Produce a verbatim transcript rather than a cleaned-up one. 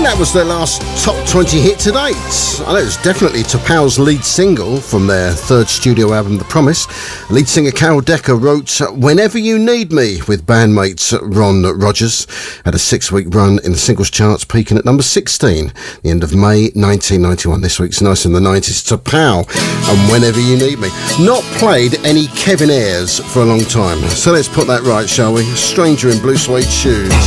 think that was their last top twenty hit to date. I know it was definitely T'Pau's lead single from their third studio album, The Promise. Lead singer Carol Decker wrote Whenever You Need Me with bandmate Ron Rogers. Had a six-week run in the singles charts, peaking at number sixteen, the end of May nineteen ninety-one. This week's Nice in the nineties, T'Pau and Whenever You Need Me. Not played any Kevin Ayers for a long time, so let's put that right, shall we? Stranger in Blue Suede Shoes.